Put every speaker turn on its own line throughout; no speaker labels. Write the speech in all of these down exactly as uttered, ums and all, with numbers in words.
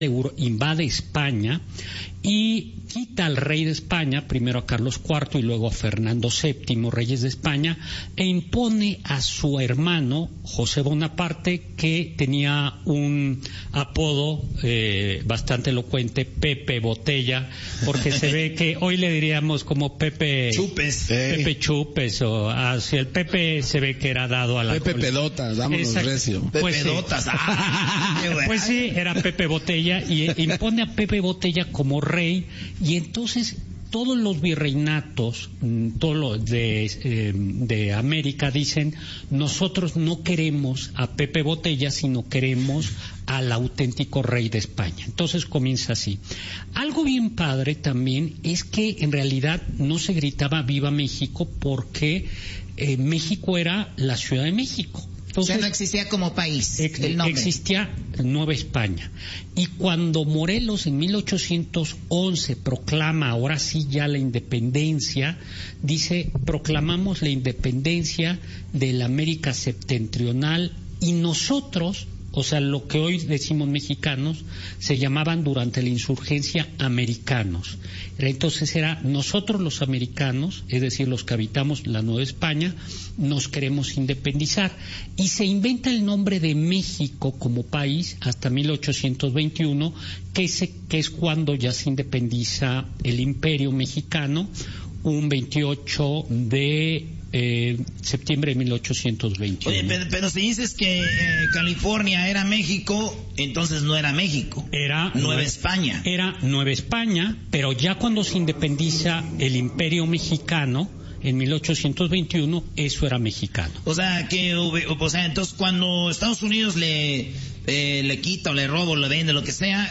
invade España y quita al rey de España, primero a Carlos cuarto y luego a Fernando séptimo, reyes de España, e impone a su hermano José Bonaparte, que tenía un apodo eh, bastante elocuente, Pepe Botella, porque se ve que hoy le diríamos como Pepe
Chupes,
Pepe Chupes, o así el Pepe se ve que era dado a la
Pepe Pedotas, vámonos recio.
Pues
Pepe
sí.
Pedotas, ah,
pues sí, era Pepe Botella y impone a Pepe Botella como rey, y entonces todos los virreinatos, todos los de, eh, de América dicen: nosotros no queremos a Pepe Botella, sino queremos al auténtico rey de España. Entonces comienza así. Algo bien padre también es que en realidad no se gritaba Viva México, porque eh, México era la Ciudad de México.
Entonces, o sea, no existía como país
ex,
el nombre.
Existía Nueva España. Y cuando Morelos en mil ochocientos once proclama ahora sí ya la independencia, dice: proclamamos la independencia de la América septentrional, y nosotros, o sea, lo que hoy decimos mexicanos, se llamaban durante la insurgencia americanos. Entonces era: nosotros los americanos, es decir, los que habitamos la Nueva España, nos queremos independizar. Y se inventa el nombre de México como país hasta mil ochocientos veintiuno, que, se, que es cuando ya se independiza el Imperio Mexicano, un veintiocho de Eh, septiembre de mil ochocientos veintiuno.
Oye, pero, pero si dices que eh, California era México, entonces no era México.
Era
Nueva
Nueva
España.
Era Nueva España, pero ya cuando se independiza el Imperio Mexicano, en mil ochocientos veintiuno, eso era mexicano.
O sea, que, o sea, entonces cuando Estados Unidos le eh, le quita o le roba o le vende, lo que sea,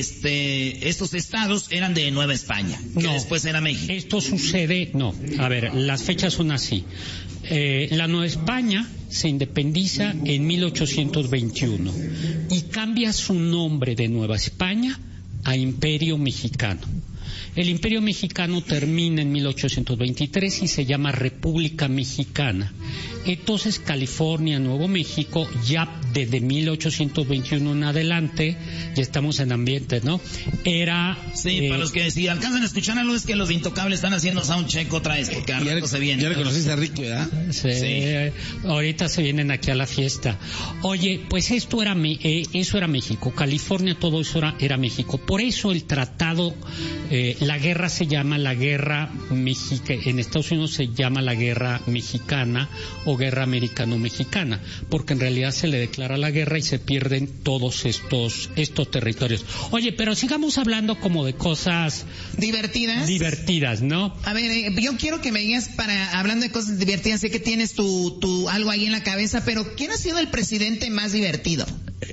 este, estos estados eran de Nueva España, que
no,
después era México.
Esto sucede, no, a ver, las fechas son así. Eh, la Nueva España se independiza en mil ochocientos veintiuno y cambia su nombre de Nueva España a Imperio Mexicano. El Imperio Mexicano termina en mil ochocientos veintitrés y se llama República Mexicana. Entonces California, Nuevo México, ya desde mil ochocientos veintiuno en adelante, ya estamos en ambiente, ¿no? Era...
Sí, eh, para los que si alcanzan a escuchar algo, es que los Intocables están haciendo soundcheck otra vez, porque al rato se viene.
Ya reconociste a Ricky, ¿verdad?
Sí, sí, ahorita se vienen aquí a la fiesta. Oye, pues esto era, eh, eso era México, California, todo eso era, era México. Por eso el tratado, eh, la guerra se llama la guerra mexicana, en Estados Unidos se llama la guerra mexicana o guerra americano-mexicana, porque en realidad se le declara la guerra y se pierden todos estos estos territorios. Oye, pero sigamos hablando como de cosas
divertidas.
Divertidas, ¿no?
A ver, eh, yo quiero que me digas, para hablando de cosas divertidas, sé que tienes tu, tu algo ahí en la cabeza, pero ¿quién ha sido el presidente más divertido?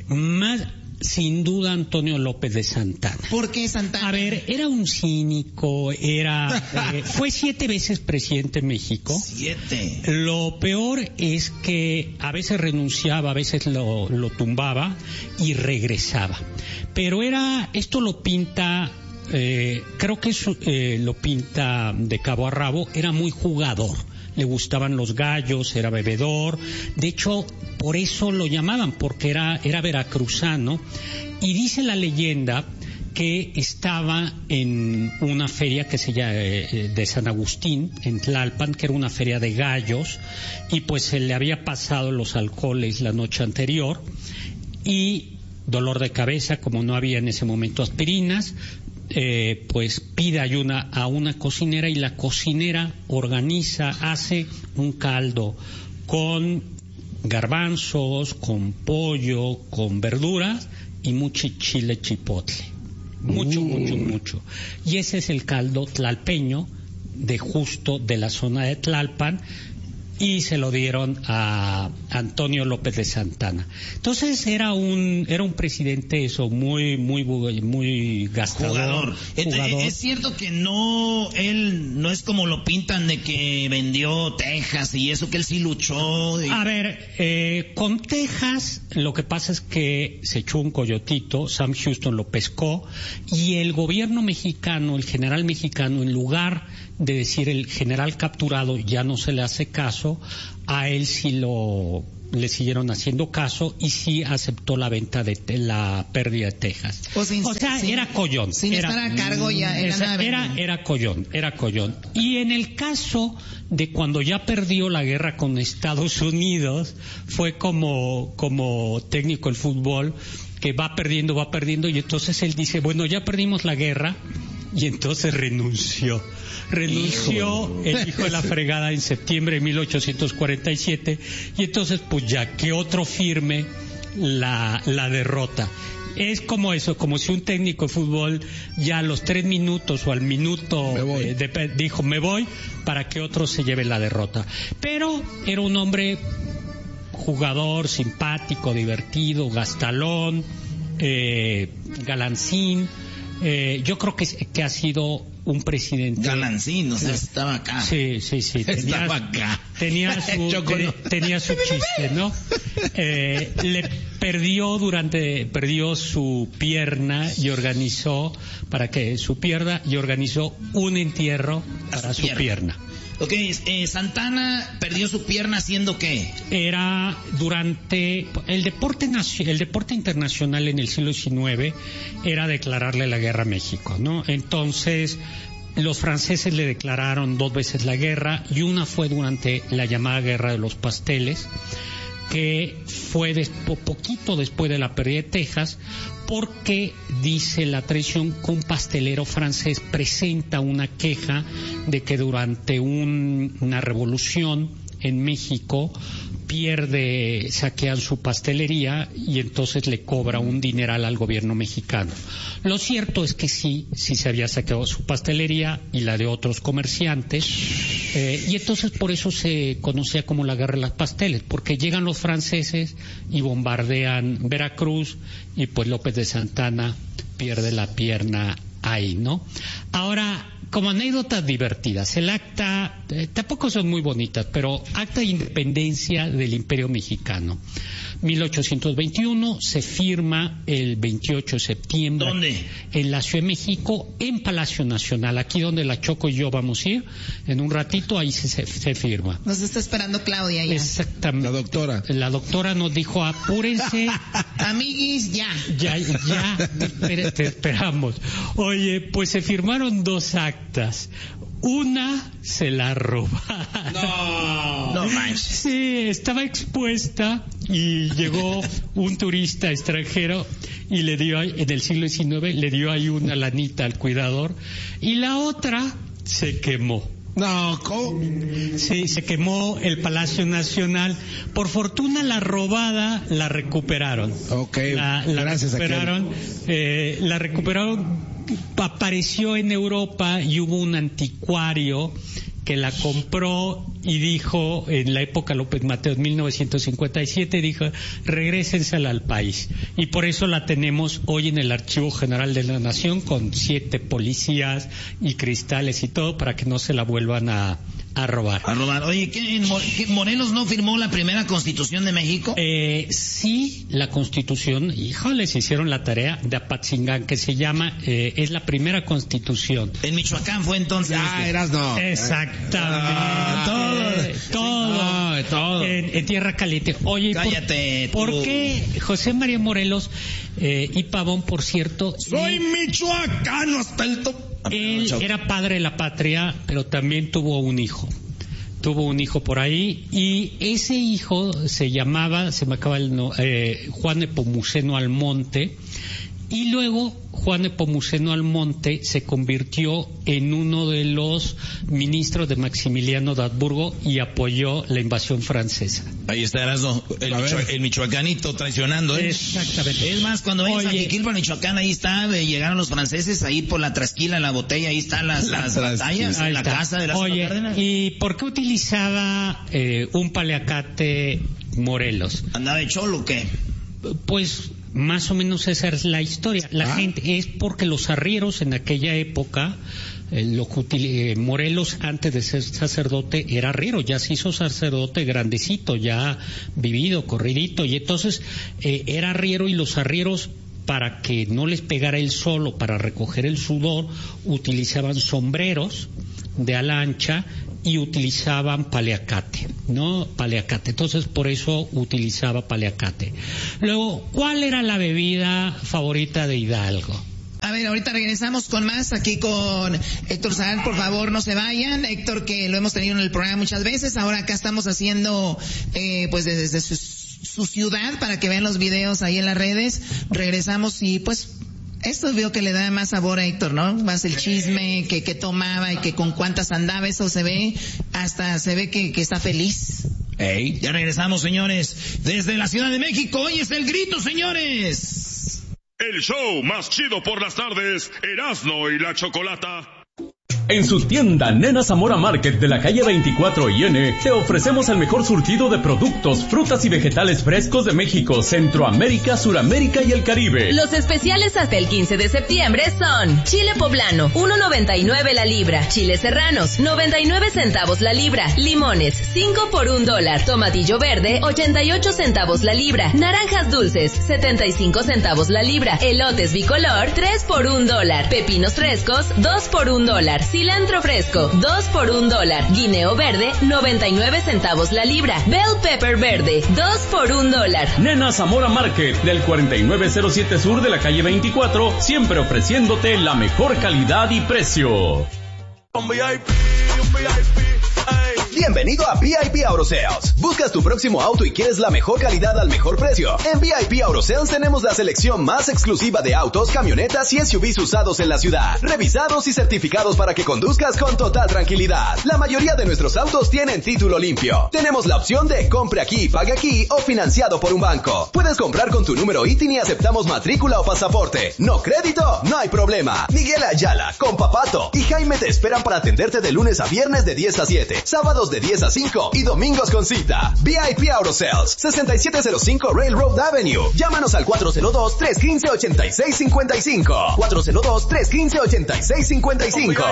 Más Sin duda Antonio López de Santana.
¿Por qué Santana?
A ver, era un cínico, era eh, fue siete veces presidente de México.
Siete.
Lo peor es que a veces renunciaba, a veces lo, lo tumbaba y regresaba. Pero era, esto lo pinta, eh, creo que eso, eh, lo pinta de cabo a rabo, era muy jugador. Le gustaban los gallos, era bebedor. De hecho, por eso lo llamaban, porque era, era veracruzano. Y dice la leyenda que estaba en una feria que se llama eh, de San Agustín, en Tlalpan, que era una feria de gallos, y pues se le había pasado los alcoholes la noche anterior, y dolor de cabeza, como no había en ese momento aspirinas, Eh, pues pide ayuda a una cocinera, y la cocinera organiza, hace un caldo con garbanzos, con pollo, con verduras y mucho chile chipotle. Mucho, uh. mucho, mucho. Y ese es el caldo tlalpeño de justo de la zona de Tlalpan, y se lo dieron a Antonio López de Santana. Entonces era un era un presidente eso muy muy muy gastador,
jugador.
jugador.
Es cierto que no él no es como lo pintan de que vendió Texas y eso, que él sí luchó. Y...
A ver, eh, con Texas lo que pasa es que se echó un coyotito, Sam Houston lo pescó, y el gobierno mexicano, el general mexicano, en lugar de decir el general capturado ya no se le hace caso, a él sí lo le siguieron haciendo caso y sí aceptó la venta de te, la pérdida de Texas.
O, sin,
o sea,
sin,
era collón.
Sin
era,
estar a cargo ya. Era,
esa, era, era collón, era collón. Y en el caso de cuando ya perdió la guerra con Estados Unidos, fue como, como técnico del fútbol, que va perdiendo, va perdiendo, y entonces él dice, bueno, ya perdimos la guerra, y entonces renunció. Renunció hijo. el hijo de la fregada en septiembre de mil ochocientos cuarenta y siete, y entonces pues ya que otro firme la, la derrota. Es como eso, como si un técnico de fútbol ya a los tres minutos o al minuto eh, de, dijo me voy para que otro se lleve la derrota. Pero era un hombre jugador, simpático, divertido, gastalón, eh, galancín. Eh, yo creo que, que ha sido un presidente.
Galancín, o sea, estaba acá.
Sí, sí, sí. Tenía,
estaba acá.
Tenía su, te, tenía su chiste, ¿no? Eh, le perdió durante, perdió su pierna y organizó, para que su pierna, y organizó un entierro para su, su pierna. pierna.
Ok, eh, Santana perdió su pierna haciendo qué?
Era durante el deporte el deporte internacional en el siglo diecinueve era declararle la guerra a México, ¿no? Entonces los franceses le declararon dos veces la guerra y una fue durante la llamada Guerra de los Pasteles, que fue despo, poquito después de la pérdida de Texas, porque dice la tradición que un pastelero francés presenta una queja de que durante un, una revolución en México pierde, saquean su pastelería y entonces le cobra un dineral al gobierno mexicano. Lo cierto es que sí, sí se había saqueado su pastelería y la de otros comerciantes, eh, y entonces por eso se conocía como la Guerra de los Pasteles, porque llegan los franceses y bombardean Veracruz y pues López de Santana pierde la pierna ahí, ¿no? Ahora, como anécdotas divertidas, el acta, eh, tampoco son muy bonitas, pero acta de independencia del Imperio Mexicano. mil ochocientos veintiuno se firma el veintiocho de septiembre.
¿Dónde?
En la Ciudad de México, en Palacio Nacional, aquí donde la Choco y yo vamos a ir, en un ratito ahí se, se, se firma.
Nos está esperando Claudia ya.
Exactamente.
La doctora.
La doctora nos dijo, apúrense.
Amiguis, ya.
Ya, ya, te, te esperamos. Oye, pues se firmaron dos actas. Una se la robaron.
No, no manches.
Sí, estaba expuesta y llegó un turista extranjero y le dio, en el siglo diecinueve, le dio ahí una lanita al cuidador, y la otra se quemó.
No, ¿cómo?
Sí, se quemó el Palacio Nacional. Por fortuna la robada la recuperaron.
Ok,
la, la
gracias
recuperaron, a eh, la recuperaron, apareció en Europa y hubo un anticuario que la compró y dijo, en la época López Mateos, mil novecientos cincuenta y siete, dijo, regrésensela al país. Y por eso la tenemos hoy en el Archivo General de la Nación con siete policías y cristales y todo para que no se la vuelvan a, a robar.
A robar. Oye, ¿qué, ¿qué, Morelos no firmó la primera Constitución de México?
Eh, sí, la Constitución, híjole, se hicieron la tarea de Apatzingán, que se llama, eh, es la primera Constitución.
En Michoacán fue entonces.
Ya, eras no.
Exactamente.
Ah,
todo. Eh, todo.
No, todo.
En, en Tierra Caliente. Oye,
cállate.
¿por, ¿por qué José María Morelos eh, y Pavón, por cierto?
Soy eh, michoacano hasta el top.
Él era padre de la patria, pero también tuvo un hijo. Tuvo un hijo por ahí, y ese hijo se llamaba, se me acaba el no, eh, Juan Nepomuceno Almonte, y luego Juan Nepomuceno Almonte se convirtió en uno de los ministros de Maximiliano de Habsburgo y apoyó la invasión francesa.
Ahí está Erasmo, el, Micho, el michoacanito traicionando, ¿eh?
Exactamente.
Es más, cuando vayas a Jiquilpan, Michoacán, ahí está, eh, llegaron los franceses, ahí por la trasquila, la botella, ahí están las, la las batallas, en la casa de las
Oye, ¿y por qué utilizaba eh, un paliacate Morelos?
¿Andaba de cholo o qué?
Pues más o menos esa es la historia. La ah. gente, es porque los arrieros en aquella época, eh, lo que util, eh, Morelos antes de ser sacerdote era arriero, ya se hizo sacerdote grandecito, ya vivido, corridito, y entonces eh, era arriero, y los arrieros, para que no les pegara el sol o para recoger el sudor, utilizaban sombreros de ala ancha y utilizaban paliacate, ¿no? Paliacate. Entonces, por eso utilizaba paliacate. Luego, ¿cuál era la bebida favorita de Hidalgo?
A ver, ahorita regresamos con más aquí con Héctor Zahar, por favor no se vayan. Héctor, que lo hemos tenido en el programa muchas veces, ahora acá estamos haciendo eh, pues desde, desde su, su ciudad para que vean los videos ahí en las redes. Regresamos y pues esto veo que le da más sabor a Héctor, ¿no? Más el chisme, que, que tomaba y que con cuántas andaba, eso se ve, hasta se ve que, que está feliz.
Hey, ya regresamos, señores, desde la Ciudad de México. Hoy es el grito, señores.
El show más chido por las tardes, Erasmo y la Chocolata.
En su tienda Nena Zamora Market de la calle veinticuatro I N te ofrecemos el mejor surtido de productos, frutas y vegetales frescos de México, Centroamérica, Suramérica y el Caribe.
Los especiales hasta el quince de septiembre son chile poblano, uno noventa y nueve la libra, chiles serranos, noventa y nueve centavos la libra, limones, cinco por un dólar, tomatillo verde, ochenta y ocho centavos la libra, naranjas dulces, setenta y cinco centavos la libra, elotes bicolor, tres por un dólar, pepinos frescos, dos por un dólar, cilantro fresco, dos por un dólar. Guineo verde, noventa y nueve centavos la libra. Bell pepper verde, dos por un dólar.
Nena Zamora Market, del cuarenta y nueve cero siete sur de la calle veinticuatro, siempre ofreciéndote la mejor calidad y precio.
Bienvenido a V I P Auto Sales. ¿Buscas tu próximo auto y quieres la mejor calidad al mejor precio? En V I P Auto Sales tenemos la selección más exclusiva de autos, camionetas y S U Vs usados en la ciudad, revisados y certificados para que conduzcas con total tranquilidad. La mayoría de nuestros autos tienen título limpio. Tenemos la opción de compre aquí, pague aquí o financiado por un banco. Puedes comprar con tu número I T I N y aceptamos matrícula o pasaporte. ¿No crédito? No hay problema. Miguel Ayala, Compa Pato y Jaime te esperan para atenderte de lunes a viernes de diez a siete, sábados de diez a cinco y domingos con cita. V I P Auto Sales, sesenta y siete cero cinco Railroad Avenue. Llámanos al cuatro cero dos, tres uno cinco, ocho seis cinco cinco. cuatro cero dos, tres uno cinco, ocho seis cinco cinco.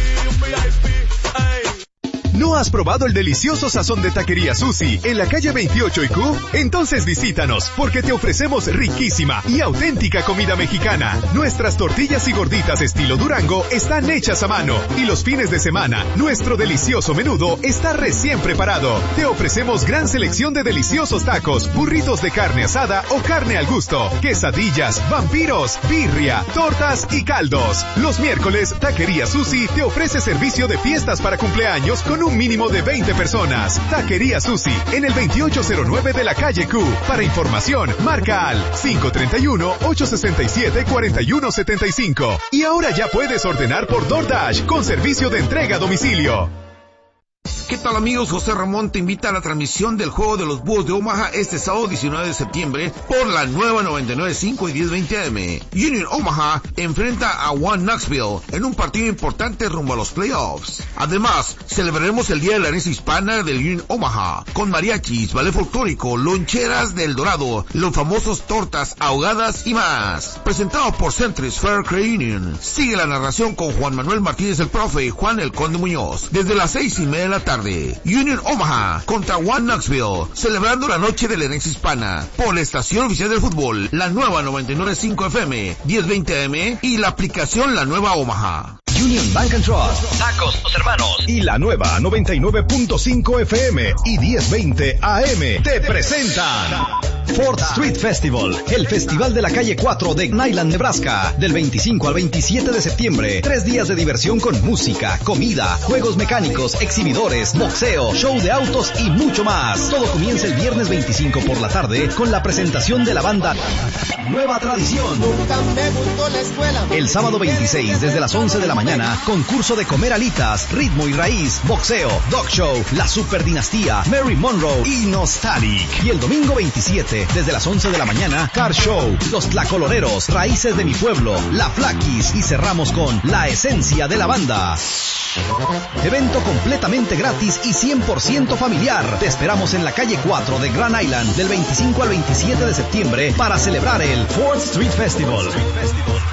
¿No has probado el delicioso sazón de Taquería Susi en la calle veintiocho y Q? Entonces visítanos, porque te ofrecemos riquísima y auténtica comida mexicana. Nuestras tortillas y gorditas estilo Durango están hechas a mano, y los fines de semana, nuestro delicioso menudo está recién preparado. Te ofrecemos gran selección de deliciosos tacos, burritos de carne asada o carne al gusto, quesadillas, vampiros, birria, tortas y caldos. Los miércoles, Taquería Susi te ofrece servicio de fiestas para cumpleaños con un mínimo de veinte personas. Taquería Susi, en el veintiocho cero nueve de la calle Q. Para información, marca al cinco tres uno, ocho seis siete, cuatro uno siete cinco. Y ahora ya puedes ordenar por DoorDash con servicio de entrega a domicilio.
¿Qué tal, amigos? José Ramón te invita a la transmisión del Juego de los Búhos de Omaha este sábado diecinueve de septiembre por la nueva noventa y nueve punto cinco y diez veinte A M. Union Omaha enfrenta a One Knoxville en un partido importante rumbo a los playoffs. Además, celebraremos el Día de la Herencia Hispana del Union Omaha con mariachis, ballet folclórico, loncheras del Dorado, los famosos tortas ahogadas y más. Presentado por Centris Fair Credit Union. Sigue la narración con Juan Manuel Martínez el Profe y Juan el Conde Muñoz desde las seis y media de la tarde. Union Omaha contra One Knoxville, celebrando la noche de la herencia hispana por la estación oficial del fútbol, la nueva noventa y nueve punto cinco F M, diez veinte A M y la aplicación La Nueva Omaha.
Union Bank and Trust,
Tacos Los Hermanos
y la nueva noventa y nueve punto cinco F M y diez veinte A M te presentan Fourth Street Festival, el festival de la calle cuatro de Nyland, Nebraska, del veinticinco al veintisiete de septiembre. Tres días de diversión con música, comida, juegos mecánicos, exhibidores, boxeo, show de autos y mucho más. Todo comienza el viernes veinticinco por la tarde con la presentación de la banda Nueva Tradición. El sábado veintiséis desde las once de la mañana, concurso de comer alitas, ritmo y raíz, boxeo, dog show, la super dinastía, Mary Monroe y Nostalgic. Y el domingo veintisiete desde las once de la mañana, car show, los tlacoloreros, raíces de mi pueblo, la Flaquis y cerramos con la esencia de la banda. Evento completamente gratis y cien por ciento familiar. Te esperamos en la calle cuatro de Grand Island del veinticinco al veintisiete de septiembre para celebrar el Fourth Street Festival.